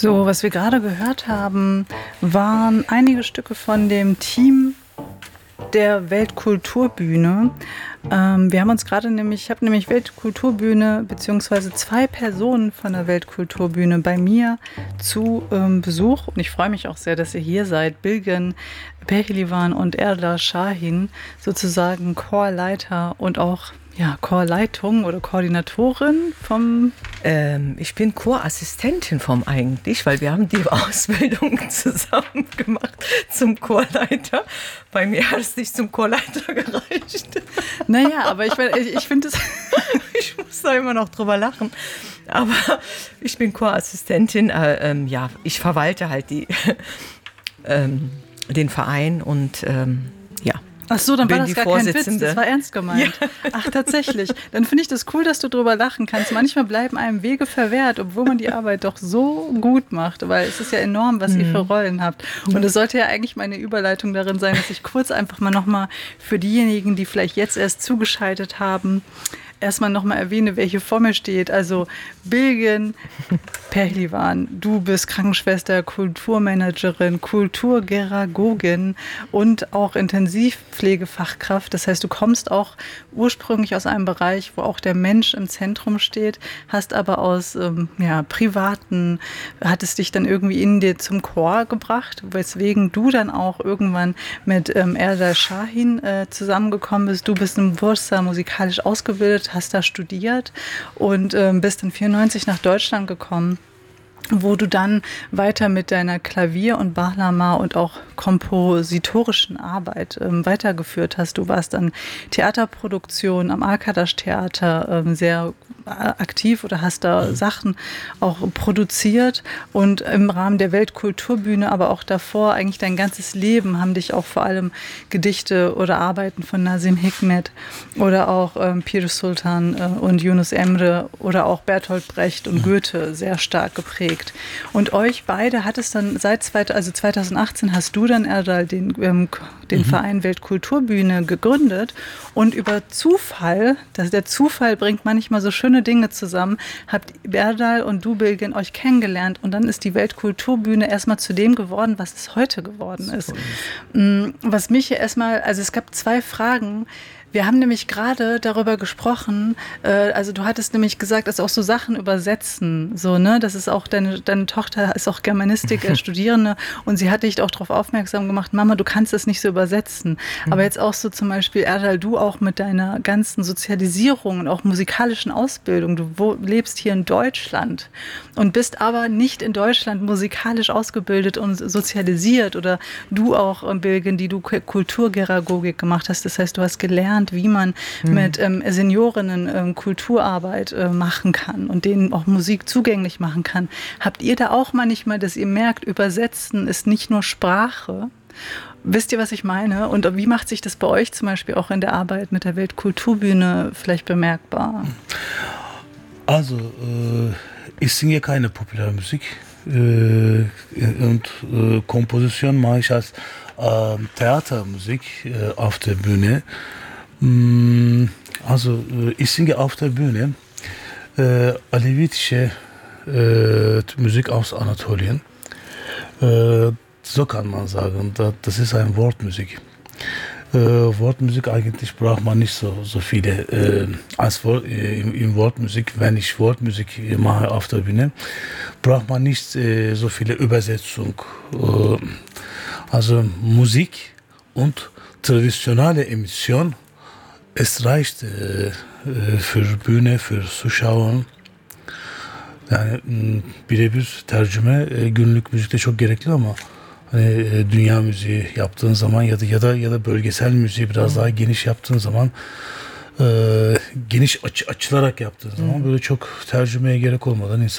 So, was wir gerade gehört haben, waren einige Stücke von dem Team der Weltkulturbühne. Wir haben uns gerade nämlich, ich habe nämlich Weltkulturbühne beziehungsweise zwei Personen von der Weltkulturbühne bei mir zu Besuch. Und ich freue mich auch sehr, dass ihr hier seid. Bilgin Pehlivan und Erdal Shahin, sozusagen Chorleiter und auch Chorleitung oder Koordinatorin vom... Ich bin Chorassistentin vom eigentlich, weil wir haben die Ausbildung zusammen gemacht zum Chorleiter. Bei mir hat es nicht zum Chorleiter gereicht. Naja, aber ich finde es... Ich muss da immer noch drüber lachen. Aber ich bin Chorassistentin. Ich verwalte halt den Verein und Ach so, dann war das gar kein Witz, das war ernst gemeint. Ja. Ach, tatsächlich. Dann finde ich das cool, dass du drüber lachen kannst. Manchmal bleiben einem Wege verwehrt, obwohl man die Arbeit doch so gut macht. Weil es ist ja enorm, was ihr für Rollen habt. Und es sollte ja eigentlich meine Überleitung darin sein, dass ich kurz einfach mal nochmal für diejenigen, die vielleicht jetzt erst zugeschaltet haben, erstmal nochmal erwähne, wer hier vor mir steht. Also Bilgin Pehlivan, du bist Krankenschwester, Kulturmanagerin, Kulturgeragogin und auch Intensivpflegefachkraft. Das heißt, du kommst auch ursprünglich aus einem Bereich, wo auch der Mensch im Zentrum steht, hast aber aus privaten, hattest dich dann irgendwie in dir zum Chor gebracht, weswegen du dann auch irgendwann mit Erdal Shahin zusammengekommen bist. Du bist in Bursa musikalisch ausgebildet, hast da studiert und bist dann 94 nach Deutschland gekommen, wo du dann weiter mit deiner Klavier- und Bahlama und auch kompositorischen Arbeit weitergeführt hast. Du warst an Theaterproduktionen am Arkadaş-Theater sehr aktiv oder hast da Sachen auch produziert und im Rahmen der Weltkulturbühne, aber auch davor eigentlich dein ganzes Leben haben dich auch vor allem Gedichte oder Arbeiten von Nazım Hikmet oder auch Pir Sultan und Yunus Emre oder auch Bertolt Brecht und Goethe sehr stark geprägt. Und euch beide hat es dann seit 2018 hast du dann, Erdal, den Verein Weltkulturbühne gegründet und über Zufall, der Zufall bringt manchmal so schöne Dinge zusammen, habt Erdal und du, Bilgin, euch kennengelernt und dann ist die Weltkulturbühne erstmal zu dem geworden, was es heute geworden ist. Was mich hier erstmal, also es gab zwei Fragen. Wir haben nämlich gerade darüber gesprochen, also du hattest nämlich gesagt, dass auch so Sachen übersetzen, so, ne, das ist auch, deine Tochter ist auch Germanistik, Studierende und sie hat dich auch darauf aufmerksam gemacht, Mama, du kannst das nicht so übersetzen. Aber jetzt auch so zum Beispiel, Erdal, du auch mit deiner ganzen Sozialisierung und auch musikalischen Ausbildung, du lebst hier in Deutschland und bist aber nicht in Deutschland musikalisch ausgebildet und sozialisiert oder du auch, Bilgin, die du Kulturgeragogik gemacht hast, das heißt, du hast gelernt, wie man mit Seniorinnen Kulturarbeit machen kann und denen auch Musik zugänglich machen kann. Habt ihr da auch manchmal, dass ihr merkt, Übersetzen ist nicht nur Sprache? Wisst ihr, was ich meine? Und wie macht sich das bei euch zum Beispiel auch in der Arbeit mit der Weltkulturbühne vielleicht bemerkbar? Also, ich singe keine Populärmusik und Komposition mache ich als Theatermusik auf der Bühne. Also ich singe auf der Bühne alevitische Musik aus Anatolien. So kann man sagen, das ist eine Wortmusik. Wortmusik eigentlich braucht man nicht so viele in Wortmusik. Wenn ich Wortmusik mache auf der Bühne, braucht man nicht so viele Übersetzung. Also Musik und traditionelle Emission. Es reicht für Bühne, für Zuschauer. Yani birebir tercüme günlük müzikte çok gerekli ama dünya müziği yaptığın zaman ya da bölgesel müziği biraz daha geniş yaptığın zaman geniş açılarak yaptığın zaman böyle çok tercümeye gerek olmadan insan